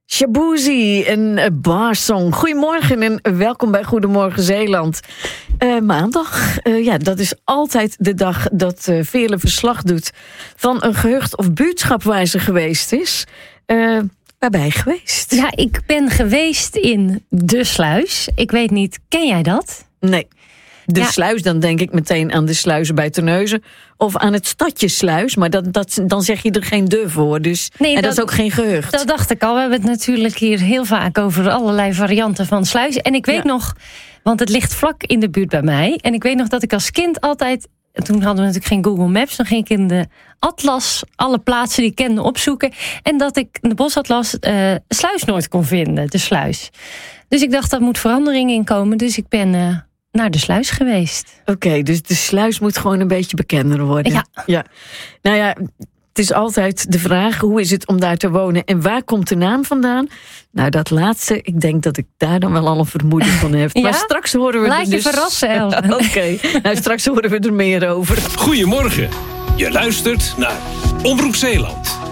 Shaboozey, een barsong. Goedemorgen en welkom bij Goedemorgen Zeeland. Maandag, dat is altijd de dag dat Veerle verslag doet van een gehucht of buurtschap waar ze geweest is. Waar ben je geweest? Ja, ik ben geweest in De Sluis. Ik weet niet, ken jij dat? Nee. De Sluis, dan denk ik meteen aan de sluizen bij Terneuzen. Of aan het stadje Sluis, maar dan zeg je er geen de voor. Dus, nee, en dat is ook geen gehucht. Dat dacht ik al. We hebben het natuurlijk hier heel vaak over allerlei varianten van sluizen. En ik weet nog, want het ligt vlak in de buurt bij mij. En ik weet nog dat ik als kind altijd... Toen hadden we natuurlijk geen Google Maps. Dan ging ik in de atlas alle plaatsen die ik kende opzoeken. En dat ik in de bosatlas Sluis nooit kon vinden, de Sluis. Dus ik dacht, daar moet verandering in komen. Dus ik ben... naar de Sluis geweest. Oké, dus de Sluis moet gewoon een beetje bekender worden. Ja. Nou ja, het is altijd de vraag, hoe is het om daar te wonen en waar komt de naam vandaan? Nou, dat laatste, ik denk dat ik daar dan wel al een vermoeden van heb. Ja? Maar straks horen we Laat je verrassen, Elsen. Oké, nou straks horen we er meer over. Goedemorgen, je luistert naar Omroep Zeeland.